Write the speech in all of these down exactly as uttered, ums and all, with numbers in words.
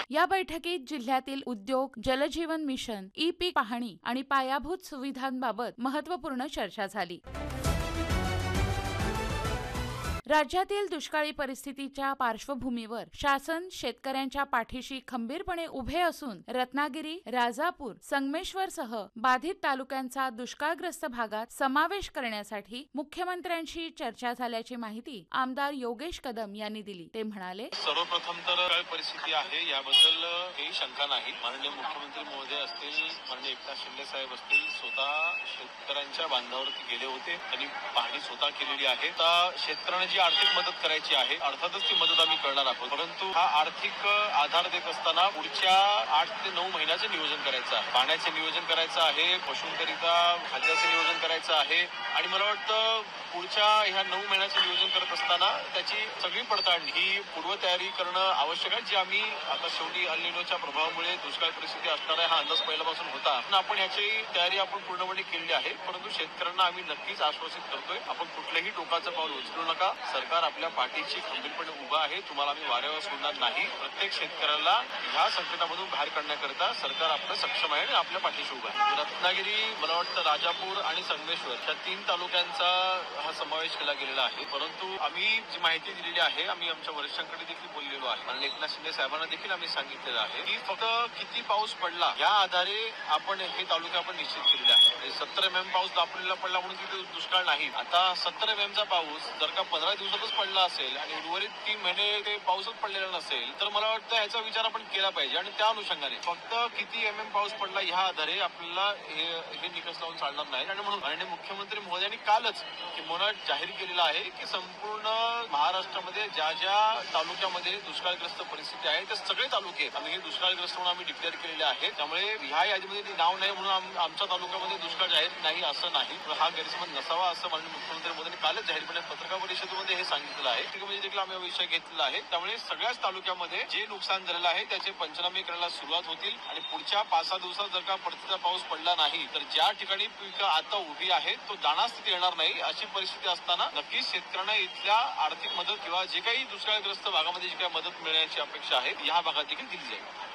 या बैठकीत जिल्ह्यातील उद्योग, जलजीवन मिशन, ई पीक पाहणी आणि पायाभूत सुविधांबाबत महत्त्वपूर्ण चर्चा झाली. राज्यातील दुष्काळी परिस्थितीच्या पार्श्वभूमीवर शासन शेतकऱ्यांच्या पाठीशी खंबीरपणे उभे असून रत्नागिरी, राजापूर, संगमेश्वरसह बाधित तालुक्यांचा दुष्काळग्रस्त भागात समावेश करण्यासाठी मुख्यमंत्र्यांशी चर्चा झाल्याची माहिती आमदार योगेश कदम यांनी दिली. ते म्हणाले, सर्वप्रथम तर काय परिस्थिती आहे याबद्दल काही शंका नाही. माननीय मुख्यमंत्री महोदय असतील, माननीय एकनाथ शिंदे साहेब असतील, स्वतः शेतकऱ्यांच्या बांधावरती गेले होते. त्यांनी पाहणी स्वतः केलेली आहे. आता शेतकऱ्यांना जी आर्थिक मदत करायची आहे, अर्थातच ती मदत आम्ही करणार आहोत. परंतु हा आर्थिक आधार देत असताना पुढच्या आठ ते नऊ महिन्याचं नियोजन करायचं आहे. पाण्याचे नियोजन करायचं आहे, पशूंकरिता खाद्याचं नियोजन करायचं आहे आणि मला वाटतं पुढच्या ह्या नऊ महिन्याचं नियोजन करत असताना त्याची सगळी पडताळणी ही पूर्वतयारी करणं आवश्यक आहे, जी आम्ही आता शेवटी अल निनोच्या प्रभावामुळे दुष्काळ परिस्थिती असणार आहे हा अंदाज पहिल्यापासून होता. आपण याची तयारी आपण पूर्णपणे केलेली आहे. परंतु शेतकऱ्यांना आम्ही नक्कीच आश्वासित करतोय, आपण कुठलंही टोकाचं पाऊल उचलू नका. सरकार आपल्या पाठीशी खंबीरपणे उभा आहे. तुम्हाला आम्ही वाऱ्यावर सोडणार नाही. प्रत्येक शेतकऱ्याला ह्या संकटामधून बाहेर काढण्याकरिता सरकार आपलं सक्षम आहे आणि आपल्या पाठीशी उभा आहे. रत्नागिरी, मला वाटतं राजापूर आणि संगमेश्वर या तीन तालुक्यांचा हा समावेश केला गेलेला आहे. परंतु आम्ही जी माहिती दिलेली आहे, आम्ही आमच्या वरिष्ठांकडे देखील बोललेलो आहे आणि एकनाथ शिंदे साहेबांना देखील आम्ही सांगितलेलं आहे की फक्त किती पाऊस पडला या आधारे आपण हे तालुके आपण निश्चित केलेले आहे. सत्तर एम एम पाऊस दापोलीला पडला म्हणून तिथे दुष्काळ नाही. आता सत्तर एम एमचा पाऊस जर का पंधरा दिवसातच पडला असेल आणि उर्वरित तीन महिने ते पाऊसच पडलेला नसेल तर मला वाटतं याचा विचार आपण केला पाहिजे आणि त्या अनुषंगाने फक्त किती एम एम पाऊस पडला ह्या आधारे आपल्याला हे हे निकष लावून चालणार नाही. आणि म्हणून माननीय मुख्यमंत्री महोदयांनी कालच किंवा जाहीर केलेला आहे की संपूर्ण महाराष्ट्रामध्ये ज्या ज्या तालुक्यामध्ये दुष्काळग्रस्त परिस्थिती आहे ते सगळे तालुके आम्ही हे दुष्काळग्रस्त म्हणून आम्ही डिक्लेअर केलेले आहेत. त्यामुळे ह्या यादीमध्ये नाव नाही म्हणून आमच्या तालुक्यामध्ये दुष्काळ जाहीर नाही असं नाही. हा गैरसमज नसावा असं माननीय मुख्यमंत्री महोदयांनी कालच जाहीरपणे पत्रकार परिषदेमध्ये हे सांगितलं आहे. म्हणजे देखील आम्ही विषय घेतलेला आहे. त्यामुळे सगळ्याच तालुक्यामध्ये जे नुकसान झालेलं आहे त्याचे पंचनामे करायला सुरुवात होतील आणि पुढच्या पाच सहा दिवसात जर का परतीचा पाऊस पडला नाही तर ज्या ठिकाणी पिकं आता उभी आहेत तो दाणा स्थिती येणार नाही. अशी परिस्थिती असताना नक्कीच शेतकऱ्यांना इथल्या आर्थिक मदत किंवा जे काही दुष्काळग्रस्त भागामध्ये जी काही मदत मिळण्याची अपेक्षा आहे या भागात देखील दिली जाईल.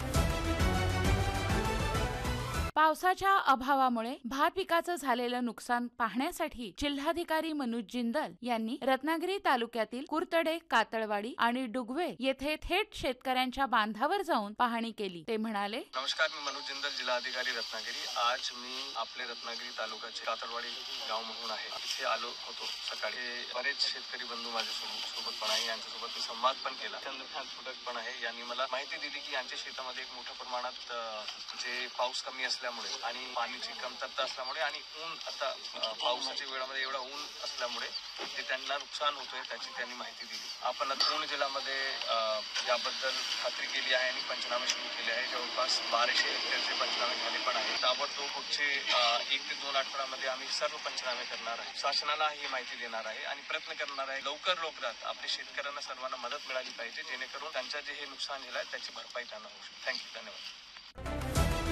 पावसाच्या अभावामुळे भात पिकाचं झालेलं नुकसान पाहण्यासाठी जिल्हाधिकारी मनोज जिंदल यांनी रत्नागिरी तालुक्यातील कुरतडे, कातळवाडी आणि डुगवे येथे थेट शेतकऱ्यांच्या बांधावर जाऊन पाहणी केली. ते म्हणाले, नमस्कार, मी मनोज जिंदल, जिल्हाधिकारी रत्नागिरी. आज मी आपले रत्नागिरी तालुक्याचे कातळवाडी गाव म्हणून आहे इथे आलो होतो सकाळी. बरेच शेतकरी बंधू माझ्यासोबत सोबत पण आहे, यांच्यासोबत मी संवाद पण केला. चंद्रकांत फुटक पण आहे, यांनी मला माहिती दिली की यांच्या शेतामध्ये एक मोठ्या प्रमाणात जे पाऊस कमी असल्यामुळे आणि पाण्याची कमतरता असल्यामुळे आणि ऊन आता पावसाच्या वेळामध्ये एवढा ऊन असल्यामुळे ते त्यांना नुकसान होतोय त्याची त्यांनी माहिती दिली. आपण पूर्ण जिल्ह्यामध्ये याबद्दल खात्री केली आहे आणि पंचनामे सुरू केले आहे. जवळपास बाराशे हेक्टरचे पंचनामे झाले पण आहे. ताबडतोब पुढचे एक ते दोन आठवड्यामध्ये आम्ही सर्व पंचनामे करणार आहे. शासनाला ही माहिती देणार आहे आणि प्रयत्न करणार आहे लवकर लवकरात आपल्या शेतकऱ्यांना सर्वांना मदत मिळाली पाहिजे, जेणेकरून त्यांचं जे हे नुकसान झालं आहे त्याची भरपाई त्यांना होऊ शकते. थँक्यू, धन्यवाद.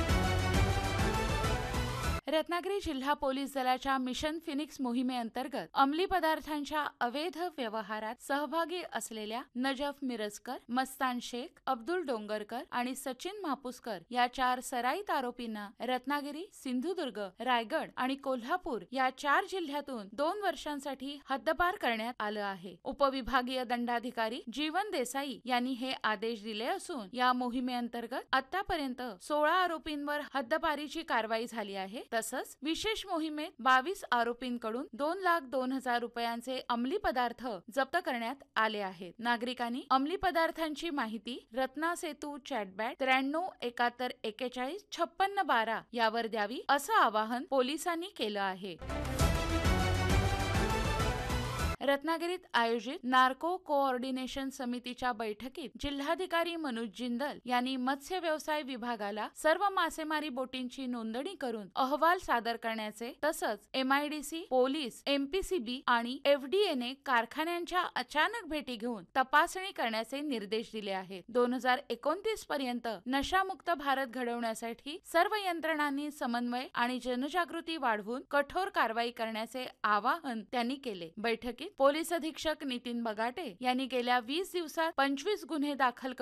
रत्नागिरी जिल्हा पोलीस दलाच्या मिशन फिनिक्स मोहिमेअंतर्गत अंमली पदार्थांच्या अवैध व्यवहारात सहभागी असलेल्या नजफ मिरजकर, मस्तान शेख, अब्दुल डोंगरकर आणि सचिन म्हापुसकर या चार सराईत आरोपींना रत्नागिरी, सिंधुदुर्ग, रायगड आणि कोल्हापूर या चार जिल्ह्यातून दोन वर्षांसाठी हद्दपार करण्यात आलं आहे. उपविभागीय दंडाधिकारी जीवन देसाई यांनी हे आदेश दिले असून या मोहिमेअंतर्गत आतापर्यंत सोळा आरोपींवर हद्दपारीची कारवाई झाली आहे. तसंच विशेष मोहिमेत बावीस आरोपींकडून दोन लाख दोन हजार रुपयांचे अंमली पदार्थ जप्त करण्यात आले आहेत. नागरिकांनी अंमली पदार्थांची माहिती रत्ना सेतू चॅटबॅट त्र्याण्णव एकाहत्तर एक्केचाळीस छप्पन्न बारा यावर द्यावी असं आवाहन पोलिसांनी केलं आहे. रत्नागिरीत आयोजित नार्को कोऑर्डिनेशन समितीच्या बैठकीत जिल्हाधिकारी मनोज जिंदल यांनी मत्स्य व्यवसाय विभागाला सर्व मासेमारी बोटींची नोंदणी करून अहवाल सादर करण्याचे तसंच एमआयडीसी, पोलीस, एमपीसीबी आणि एफडीएने कारखान्यांच्या अचानक भेटी घेऊन तपासणी करण्याचे निर्देश दिले आहेत. दोन हजार एकोणतीस पर्यंत नशामुक्त भारत घडवण्यासाठी सर्व यंत्रणांनी समन्वय आणि जनजागृती वाढवून कठोर कारवाई करण्याचे आवाहन त्यांनी केले. बैठकीत पोलीस अधीक्षक नितीन बगाटे यांनी गेल्या वीस दिवसात पंचवीस गुन्हे दाखल